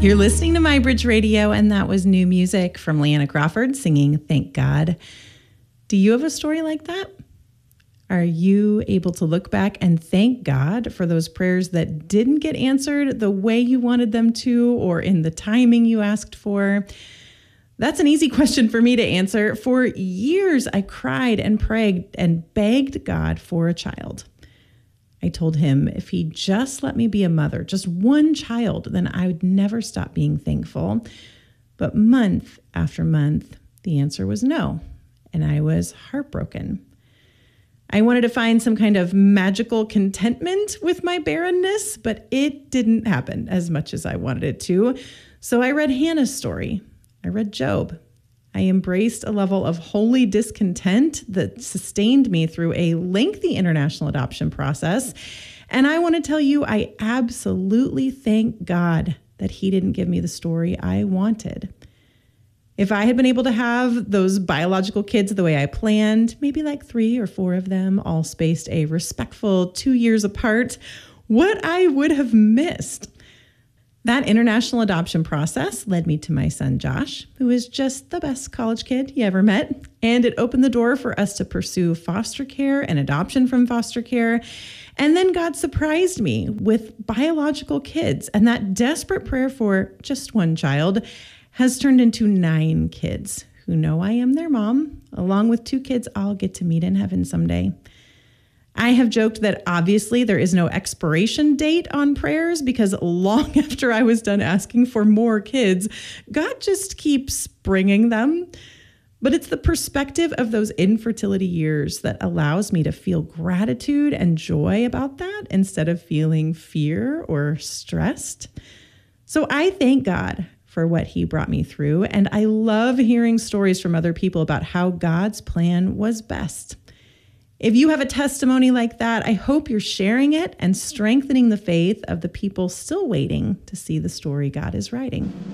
You're listening to My Bridge Radio, and that was new music from Leanna Crawford singing Thank God. Do you have a story like that? Are you able to look back and thank God for those prayers that didn't get answered the way you wanted them to or in the timing you asked for? That's an easy question for me to answer. For years, I cried and prayed and begged God for a child. I told him if he just let me be a mother, just one child, then I would never stop being thankful. But month after month, the answer was no, and I was heartbroken. I wanted to find some kind of magical contentment with my barrenness, but it didn't happen as much as I wanted it to. So I read Hannah's story. I read Job. I embraced a level of holy discontent that sustained me through a lengthy international adoption process. And I want to tell you, I absolutely thank God that he didn't give me the story I wanted. If I had been able to have those biological kids the way I planned, maybe like 3 or 4 of them, all spaced a respectful 2 years apart, what I would have missed. That international adoption process led me to my son, Josh, who is just the best college kid you ever met. And it opened the door for us to pursue foster care and adoption from foster care. And then God surprised me with biological kids. And that desperate prayer for just one child has turned into 9 kids who know I am their mom, along with 2 kids I'll get to meet in heaven someday. I have joked that obviously there is no expiration date on prayers because long after I was done asking for more kids, God just keeps bringing them. But it's the perspective of those infertility years that allows me to feel gratitude and joy about that instead of feeling fear or stressed. So I thank God for what he brought me through, and I love hearing stories from other people about how God's plan was best. If you have a testimony like that, I hope you're sharing it and strengthening the faith of the people still waiting to see the story God is writing.